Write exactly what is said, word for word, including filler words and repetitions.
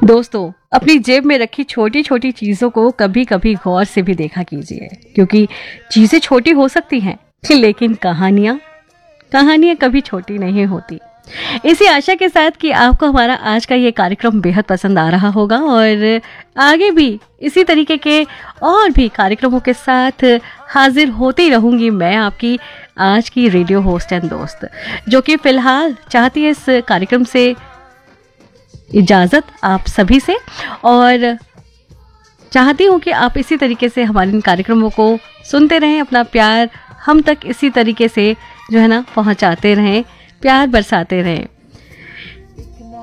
दोस्तों, अपनी जेब में रखी छोटी छोटी चीजों को कभी कभी गौर से भी देखा कीजिए, क्योंकि चीजें छोटी हो सकती हैं लेकिन कहानियां कहानियां कभी छोटी नहीं होती। इसी आशा के साथ कि आपको हमारा आज का ये कार्यक्रम बेहद पसंद आ रहा होगा और आगे भी इसी तरीके के और भी कार्यक्रमों के साथ हाजिर होती रहूंगी मैं, आपकी आज की रेडियो होस्ट एंड दोस्त, जो कि फिलहाल चाहती है इस कार्यक्रम से इजाजत आप सभी से, और चाहती हूँ कि आप इसी तरीके से हमारे इन कार्यक्रमों को सुनते रहें, अपना प्यार हम तक इसी तरीके से जो है ना पहुंचाते रहें, प्यार बरसाते रहें।